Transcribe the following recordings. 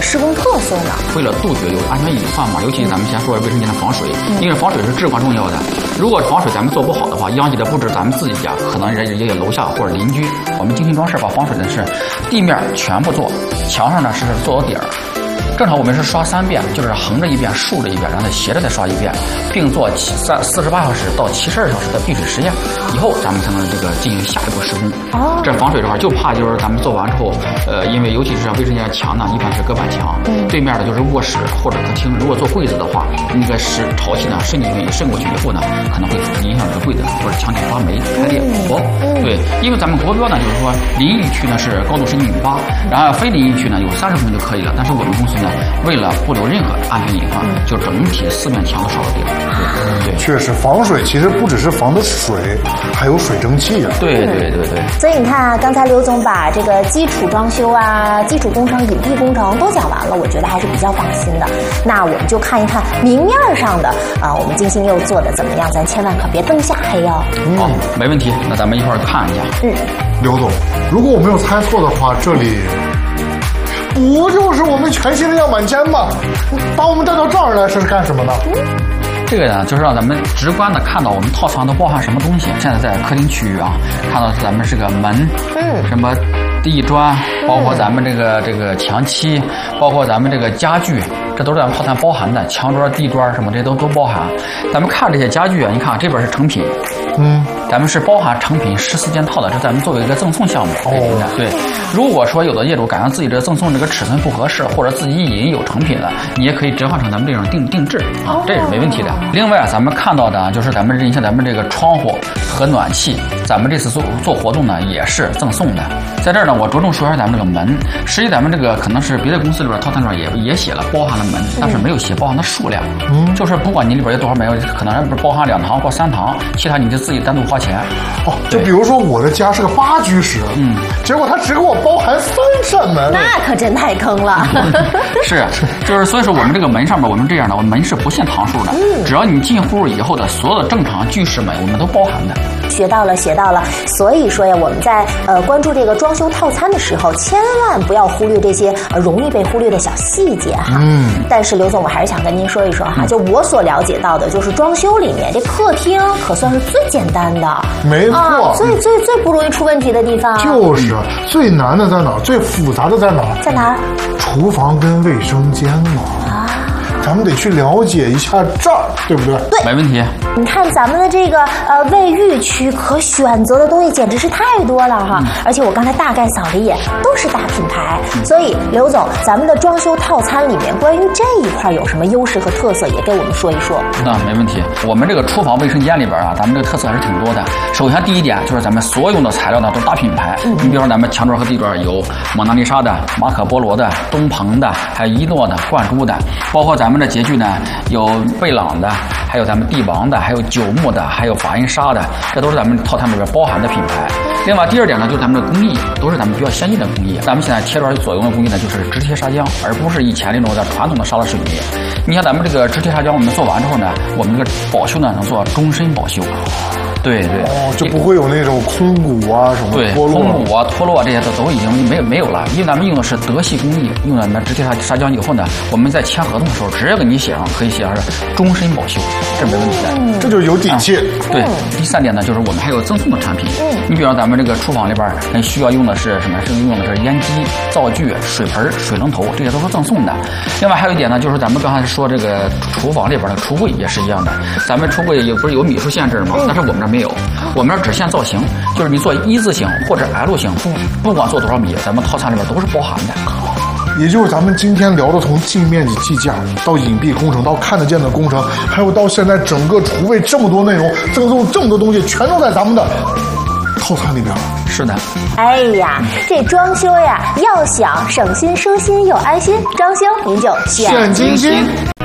施工特色呢？ 为了杜绝有安全隐患嘛，尤其咱们先说卫生间的防水，因为防水是至关重要的。如果防水咱们做不好的话，殃及的不止咱们自己家，可能也有楼下或者邻居。我们精心装饰把防水的是地面全部做，墙上呢是做底儿。正常我们是刷3遍，就是横着一遍，竖着一遍，然后再斜着再刷一遍，并做48小时到72小时的闭水实验，以后咱们才能这个进行下一步施工。这防水的话，就怕就是咱们做完之后，因为尤其是像卫生间墙呢，一般是隔板墙，对面的就是卧室或者客厅。如果做柜子的话，那个潮气呢渗过去以后呢，可能会影响这个柜子或者墙体发霉、开裂、破。对，因为咱们国标呢就是说淋浴区呢是高度是1.8米，然后非淋浴区呢有30公分就可以了。但是我们公司呢，为了不留任何安全隐患，就整体4面墙都烧了底。对， 确实防水其实不只是防的水，还有水蒸气啊。 对。 所以你看啊，刚才刘总把这个基础装修啊、基础工程、隐蔽工程都讲完了，我觉得还是比较放心的。那我们就看一看明面上的我们精心又做的怎么样，咱千万可别灯下黑哦。 好，没问题，那咱们一块儿看一下。 刘总，如果我没有猜错的话，这里不就是我们全新的样板间吗？把我们带到这儿来是干什么呢？ 这个呢，就是让咱们直观的看到我们套餐都包含什么东西。现在在客厅区域啊，看到咱们这个门，什么地砖，包括咱们这个墙漆，包括咱们这个家具，这都是咱们套餐包含的。墙砖、地砖什么这些都包含。咱们看这些家具啊，你看这边是成品，咱们是包含成品14件套的，这咱们作为一个赠送项目。对，如果说有的业主感觉自己这赠送这个尺寸不合适，或者自己已经有成品了，你也可以折换成咱们这种定制啊，这也是没问题的。另外咱们看到的就是咱们这个窗户和暖气，咱们这次做活动呢也是赠送的。在这儿呢，我着重说一下咱们这个门。实际咱们这个可能是别的公司里边套餐里边也写了包含了门，但是没有写包含的数量。就是不管你里边有多少门，可能不是包含2堂或3堂，其他你就自己单独花钱。 就比如说我的家是个8居室，结果他只给我包含3扇门， 那可真太坑了。 就是所以说我们这个门上面我们这样的，我们门是不限堂数的，只要你进户以后的所有的正常居室门我们都包含的。 学到了。所以说呀，我们在关注这个装修套餐的时候，千万不要忽略这些容易被忽略的小细节哈。但是刘总，我还是想跟您说一说哈，就我所了解到的，就是装修里面这客厅可算是最简单的， 没错， 最不容易出问题的地方， 就是最难的在哪儿，最复杂的在哪儿？ 在哪儿？ 厨房跟卫生间嘛。咱们得去了解一下这儿，对不对？ 对， 没问题。 你看咱们的这个卫浴区可选择的东西简直是太多了哈，而且我刚才大概扫了一眼，都是大品牌。所以刘总，咱们的装修套餐里面关于这一块有什么优势和特色，也给我们说一说。 那没问题。我们这个厨房卫生间里边啊，咱们这个特色还是挺多的。首先第一点就是咱们所用的材料呢都是大品牌，你比如说咱们墙砖和地砖有蒙娜丽莎的、马可波罗的、东鹏的，还有一诺的、冠珠的，包括咱们的洁具呢有贝朗的，还有咱们帝王的，还有九牧的，还有法印纱的，这都是咱们套餐里边包含的品牌。另外第二点呢，就是咱们的工艺都是咱们比较先进的工艺。咱们现在贴砖所用的工艺呢，就是直贴砂浆，而不是以前那种的传统的沙拉水泥。你像咱们这个直贴砂浆，我们做完之后呢，我们这个保修呢能做终身保修。对， 就不会有那种空鼓啊什么脱落， 空鼓啊脱落啊这些都已经没有了，因为咱们用的是德系工艺，用了咱们直贴砂浆以后呢，我们在签合同的时候只要给你写上，可以写上是终身保修，这没问题的， 这就有底气。 对，第三点呢，就是我们还有赠送的产品。你比方咱们这个厨房里边需要用的是什么？是用的是烟机、灶具、水盆、水龙头，这些都是赠送的。另外还有一点呢，就是咱们刚才说这个厨房里边的橱柜也是一样的，咱们橱柜不是有米数限制吗？但是我们这没有，我们这只限造型，就是你做一字形或者 L 型，不管做多少米，咱们套餐里边都是包含的。 也就是咱们今天聊的，从净面积计价到隐蔽工程，到看得见的工程，还有到现在整个厨卫这么多内容，赠送这么多东西，全都在咱们的套餐里边。 是的。 哎呀，这装修呀，要想省心、舒心又安心，装修您就选精心。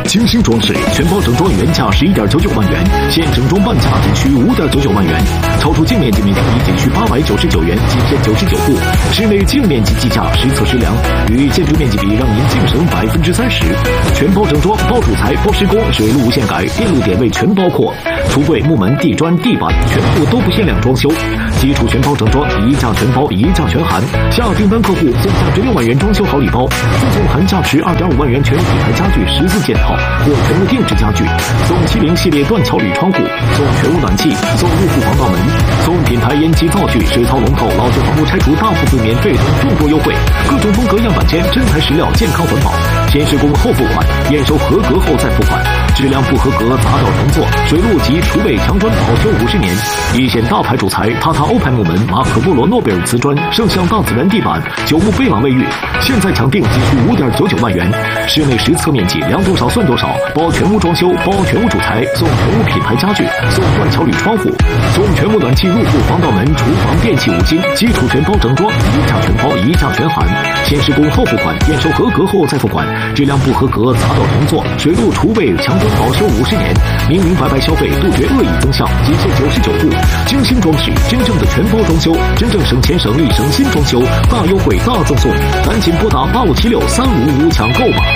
精心装饰，全包整装原价11.99万元，现整装半价仅需5.99万元，超出净面积面积仅需899元，仅限99户。室内净面积计价实测实量，与建筑面积比，让您净省30%。全包整装，包主材、包施工、水路无限改，电路点位全包括，橱柜、木门、地砖、地板全部都不限量装修。基础全包整装，一价全包，一价全含。下订单客户送价值6万元装修好礼包，附送含价值2.5万元全屋品牌家具14件套或全屋定制家具，送70系列断桥铝窗户，送全屋暖气，送入户防盗门，送品牌烟机灶具、水槽龙头、老旧房屋拆除大幅度免费等众多优惠，各种风格样板间，真材实料，健康环保。先施工后付款，验收合格后再付款。质量不合格砸掉重做，水路及厨卫墙砖保修50年。一线大牌主材塔塔欧派木门、马可波罗诺贝尔瓷砖、圣象大自然地板、九牧贝朗卫浴，现在抢订仅需5.99万元。室内实测面积量多少算多少，包全屋装修，包全屋主材，送全屋品牌家具，送断桥铝窗户，送全屋暖气入户防盗门、厨房电器5金，基础全包整装，一价全包，一价全含。先施工后付款，验收合格后再付款。质量不合格砸掉重做，水路厨卫墙砖保修50年。明明白白消费，杜绝恶意增项，仅限99户。精心装饰，真正的全包装修，真正省钱省力省心装修，大优惠大赠送，赶紧拨打85763555抢购吧。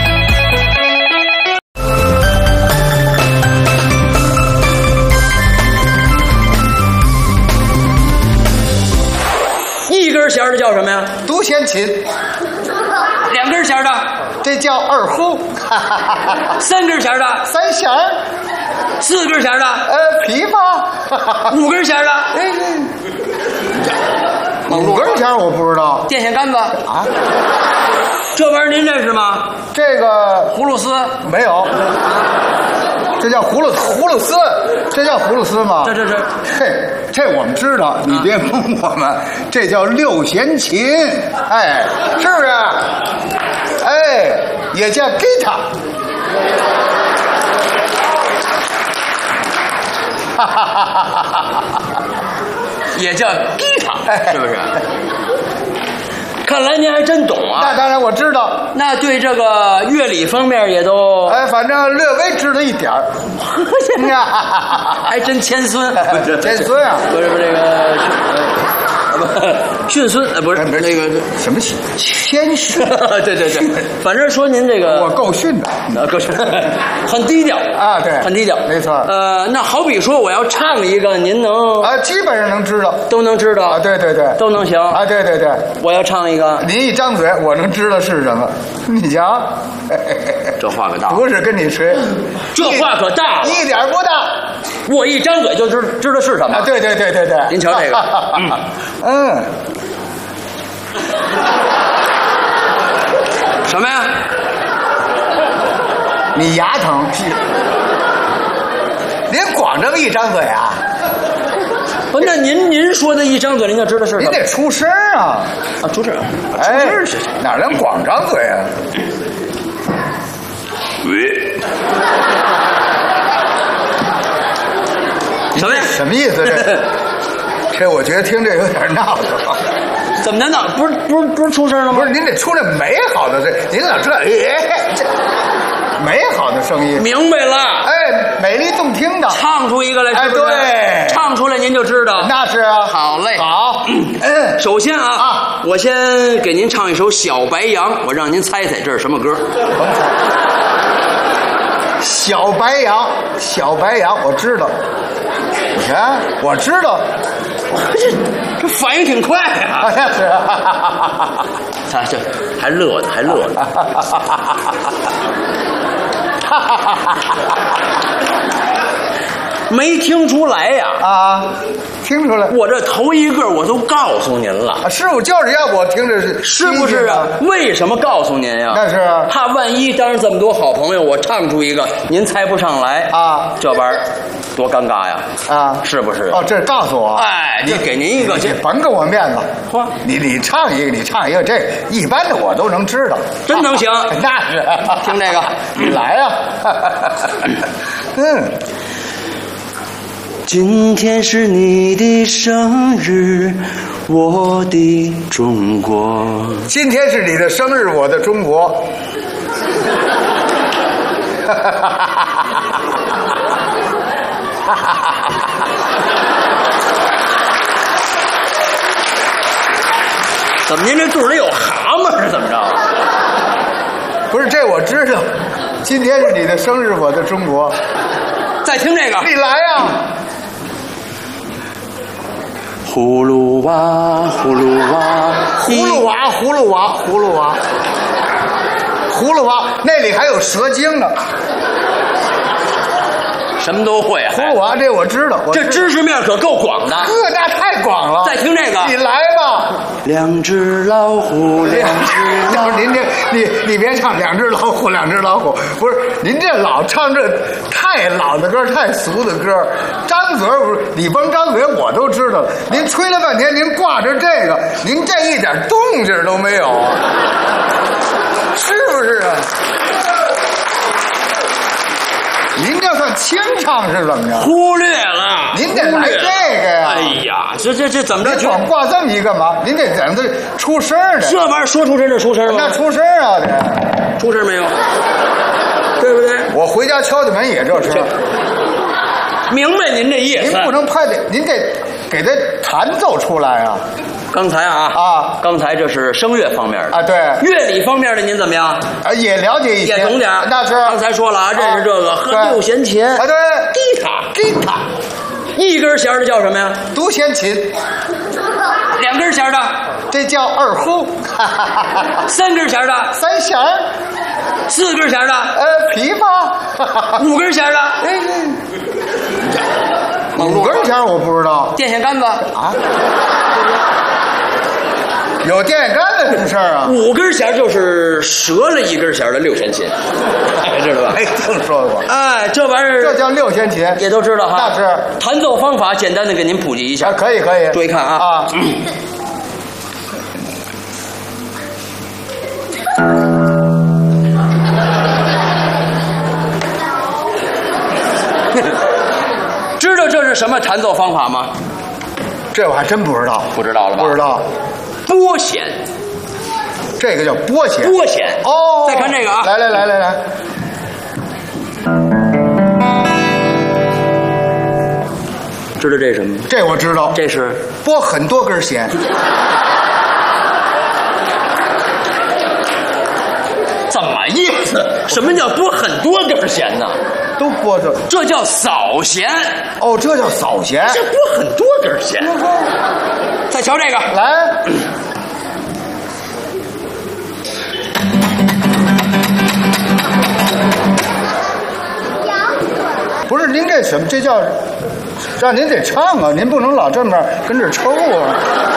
一根弦的叫什么呀？ 独弦琴。 2根弦的， 这叫二胡。 3根弦的三弦。 4根弦的琵琶。 5根弦的 5根弦我不知道。 电线杆子啊， 这玩意儿您认识吗？ 这个葫芦丝没有。这叫葫芦丝，这叫葫芦丝吗？这我们知道，你别蒙我们，这叫6弦琴，哎，是不是？哎，也叫 guitar。 也叫 guitar， 是不是？看来您还真懂啊！ 那当然我知道。 那对这个乐理方面也都反正略微知道一点儿。 还真谦孙， 谦孙啊！ 不是这个。训孙不是那个什么谦逊？ 对，反正说您这个我够逊的， 够逊，很低调啊，对， 很低调， 没错。 那好比说我要唱一个，您能基本上能知道， 都能知道啊，对， 都能行啊，对， 我要唱一个， 您一张嘴，我能知道是什么，你瞧， 这话可大， 不是跟你吹， 这话可大， 一点不大， 我一张嘴就知道是什么， 啊，对， 您瞧这个，什么呀？ 你牙疼？您光这么一张嘴啊？ 不，那您说的一张嘴，您就知道是什么？ 您得出声啊！ 出声， 哎，哪能光张嘴啊？ 喂，什么呀？ 什么意思？这我觉得听这有点闹腾。 怎么难道不是出声了吗？ 不是，您得出来美好的您老这美好的声音。 明白了， 哎，美丽动听的， 唱出一个来， 哎，对， 唱出来您就知道。 那是啊。 好嘞， 好。 首先啊，我先给您唱一首《小白杨》，我让您猜猜这是什么歌。 小白杨，我知道。你看，我知道。 这反应挺快啊！ 是啊， 他这还乐呢，没听出来呀？ 啊，听出来。 我这头一个我都告诉您了。 师傅就是要我听着是不是啊？为什么告诉您呀？ 那是怕万一当着这么多好朋友，我唱出一个您猜不上来啊， 这玩意儿多尴尬呀！ 啊， 是不是？ 哦，这告诉我。 哎，你给您一个， 你甭给我面子。 嚯， 你唱一个，这一般的我都能知道。 真能行？ 那是。 听这个， 你来呀。 今天是你的生日，我的中国。 今天是你的生日，我的中国。 怎么您这肚里有蛤蟆是怎么着？ 不是这我知道，今天是你的生日，我的中国。 再听这个， 你来呀！ 葫芦娃，葫芦娃， 葫芦娃，葫芦娃，葫芦娃，葫芦娃，那里还有蛇精呢。 什么都会。 葫芦娃这我知道， 这知识面可够广的。 那太广了。 再听这个， 你来吧。 两只老虎，两只老虎。 您这你别唱两只老虎，两只老虎，不是您这老唱这太老的歌，太俗的歌。张嘴不是你甭张嘴，我都知道了。您吹了半天，您挂着这个，您这一点动静都没有，是不是啊？您这算清唱是怎么着？ 忽略了， 您得来这个呀！ 哎呀，这怎么着？ 你光挂这么一干嘛？您得等着出声的。 这玩意儿说出声就出声吗？ 那出声啊，得出声没有？对不对？ 我回家敲的门也这声。 明白您这意思？ 您不能拍的，您得给他弹奏出来啊！ 刚才啊，刚才这是声乐方面的啊，对， 乐理方面的您怎么样？ 也了解一些， 也懂点。 那是刚才说了啊，认识这个和六弦琴啊，对， 吉他，一根弦的叫什么呀？ 独弦琴。 两根弦的， 这叫二胡。 三根弦的， 三弦。 四根弦的， 琵琶。 五根弦的， 五根弦我不知道。 电线杆子啊。 有电线杆子什么事儿啊？ 五根弦就是折了一根弦的六弦琴，知道吧？ 没听说过。 哎，这玩意儿这叫六弦琴， 也都知道哈。 那是弹奏方法，简单的给您普及一下。 可以。 注意看啊。啊。知道这是什么弹奏方法吗？ 这我还真不知道。 不知道了吧？ 不知道。 拨弦， 这个叫拨弦。 拨弦哦。 再看这个啊， 来。 知道这是什么吗？ 这我知道， 这是拨很多根弦。 怎么意思？什么叫拨很多根弦呢？ 都拨着， 这叫扫弦。 哦，这叫扫弦。 这拨很多根弦。再瞧这个， 来。不是您这什么？这叫让您得唱啊！您不能老这么跟这抽啊！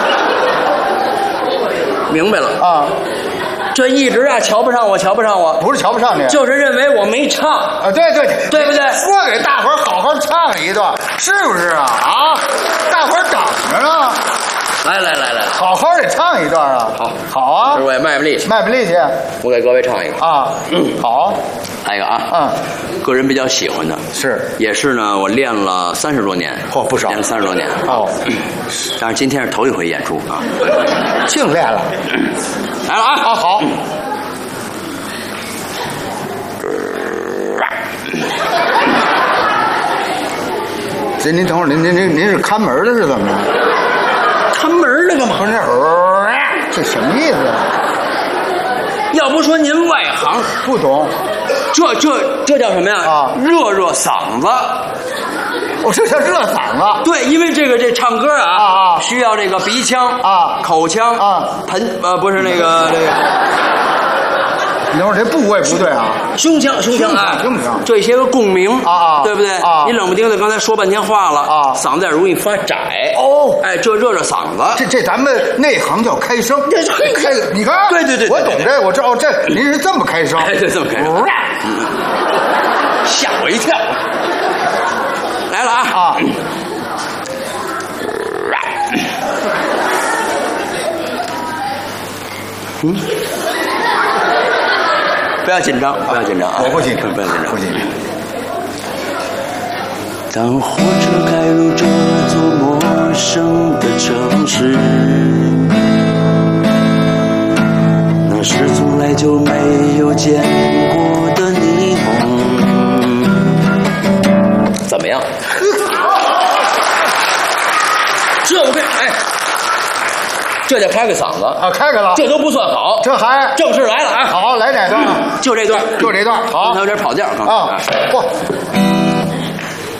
明白了啊！ 这一直瞧不上我， 不是瞧不上你， 就是认为我没唱啊！对不对？说给大伙儿好好唱一段，是不是啊？啊！大伙儿等着呢。 来， 好好得唱一段啊！好啊！ 我也卖力气， 我给各位唱一个啊！好， 来一个啊！个人比较喜欢的也是呢，我练了30多年， 不少， 练了30多年哦。 但是今天是头一回演出啊， 净练了。 来了啊！ 好。您等会儿，您是看门的是怎么着？ 看门的干嘛？ 不是，这什么意思啊？ 要不说您外行不懂， 这叫什么呀？啊，热嗓子。 哦，这叫热嗓子。 对，因为这唱歌啊，需要这个鼻腔啊、 口腔啊、不是那个。 你等会儿这部位不对啊， 胸腔啊，这些个共鸣啊， 对不对？啊，你冷不丁的刚才说半天话了啊，嗓子也容易发窄哦。 哎，这热嗓子， 这咱们内行叫开声，开你看， 对， 我懂这，我知道这您是这么开声， 对，这么开声，吓我一跳。来了啊！不要紧张，不要紧张啊！ 我不紧张， 不要紧张， 不紧张。 当火车开入这座陌生的城市，那是从来就没有见过的霓虹。 这我跟哎，这得开个嗓子啊，开开了， 这都不算好， 这还正式来了啊！ 好，来哪段？ 就这段， 就这段，好， 有点跑调啊，嚯！